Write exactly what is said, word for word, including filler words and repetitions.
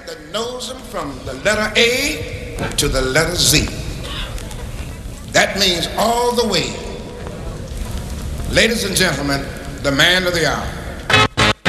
that knows them from the letter A to the letter Z. That means all the way. Ladies and gentlemen, the man of the hour.